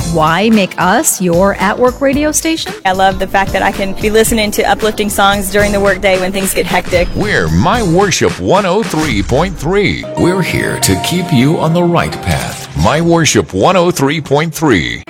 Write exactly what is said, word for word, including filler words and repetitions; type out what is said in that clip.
Why make us your at-work radio station? I love the fact that I can be listening to uplifting songs during the workday when things get hectic. We're My Worship one oh three point three. We're here to keep you on the right path. My Worship one oh three point three.